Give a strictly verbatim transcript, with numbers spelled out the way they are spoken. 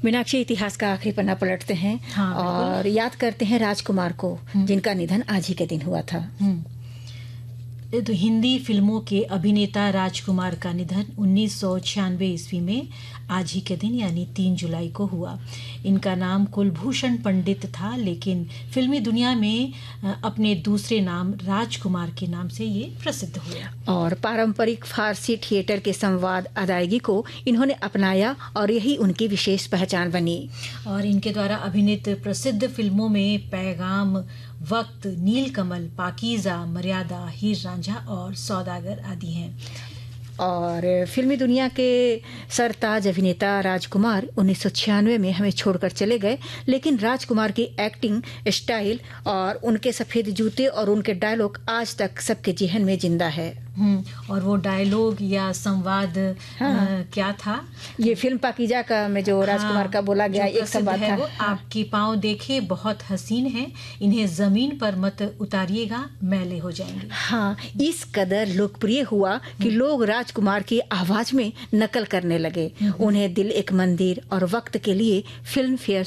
मीनाक्षी, इतिहास का आखिरी पन्ना पलटते हैं हाँ, और याद करते हैं राजकुमार को, जिनका निधन आज ही के दिन हुआ था। तो हिंदी फिल्मों के अभिनेता राजकुमार का निधन उन्नीस सौ छियानवे ईस्वी में आज ही के दिन यानी तीन जुलाई को हुआ। इनका नाम कुलभूषण पंडित था, लेकिन फिल्मी दुनिया में अपने दूसरे नाम राजकुमार के नाम से ये प्रसिद्ध हुआ। और पारंपरिक फारसी थिएटर के संवाद अदायगी को इन्होंने अपनाया और यही उनकी विशेष पहचान बनी। और इनके द्वारा अभिनीत प्रसिद्ध फिल्मों में पैगाम, वक्त, नीलकमल, पाकीज़ा, मर्यादा, हीर रांझा और सौदागर आदि हैं। और फिल्मी दुनिया के सरताज अभिनेता राजकुमार उन्नीस सौ छियानवे में हमें छोड़कर चले गए, लेकिन राजकुमार की एक्टिंग स्टाइल और उनके सफ़ेद जूते और उनके डायलॉग आज तक सबके जेहन में जिंदा है। हम्म और वो डायलॉग या संवाद हाँ। आ, क्या था? ये फिल्म पाकीज़ा का में जो राजकुमार हाँ, का बोला गया एक संवाद था, वो हाँ। आपकी पाँव देखे बहुत हसीन है, इन्हें जमीन पर मत उतारिएगा, मैले हो जाएंगे। हाँ, इस कदर लोकप्रिय हुआ कि लोग राजकुमार की आवाज में नकल करने लगे। उन्हें दिल एक मंदिर और वक्त के लिए फिल्म फेयर